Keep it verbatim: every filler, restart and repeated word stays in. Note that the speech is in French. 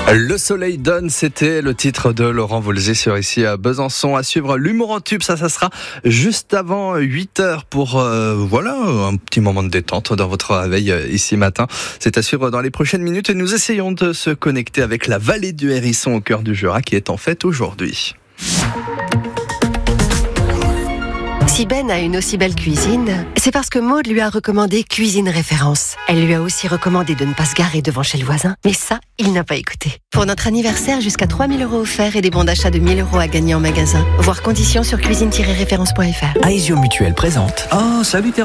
Le soleil donne, c'était le titre de Laurent Voulzy sur ici à Besançon. À suivre l'humour en tube, ça, ça sera juste avant huit heures pour, euh, voilà, un petit moment de détente dans votre réveil ici matin. C'est à suivre dans les prochaines minutes et nous essayons de se connecter avec la vallée du Hérisson au cœur du Jura qui est en fête aujourd'hui. Si Ben a une aussi belle cuisine, c'est parce que Maude lui a recommandé Cuisine Référence. Elle lui a aussi recommandé de ne pas se garer devant chez le voisin. Mais ça, il n'a pas écouté. Pour notre anniversaire, jusqu'à trois mille euros offerts et des bons d'achat de mille euros à gagner en magasin. Voir conditions sur cuisine tiret référence point f r. Aesio Mutuelle présente. Oh, salut Thérèse.